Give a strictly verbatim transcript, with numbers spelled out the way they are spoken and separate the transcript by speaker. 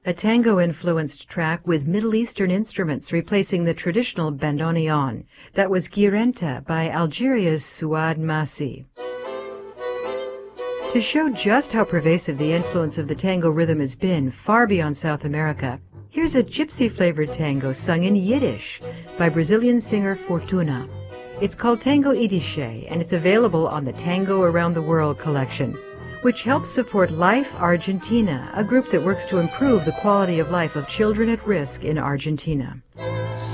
Speaker 1: a tango-influenced track with Middle Eastern instruments replacing the traditional bandoneon. That was Guirenta by Algeria's Suad Masi. To show just how pervasive the influence of the tango rhythm has been far beyond South America, here's a gypsy-flavored tango sung in Yiddish by Brazilian singer Fortuna. It's called Tango Idische, and it's available on the Tango Around the World collection, which helps support Life Argentina, a group that works to improve the quality of life of children at risk in Argentina.